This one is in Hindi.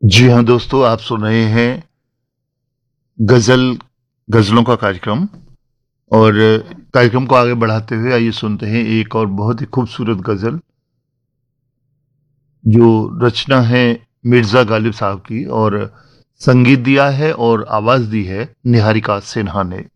जी हाँ दोस्तों, आप सुन रहे हैं गज़लों का कार्यक्रम। और कार्यक्रम को आगे बढ़ाते हुए आइए सुनते हैं एक और बहुत ही खूबसूरत गज़ल, जो रचना है मिर्ज़ा गालिब साहब की, और संगीत दिया है और आवाज़ दी है निहारिका सिन्हा ने।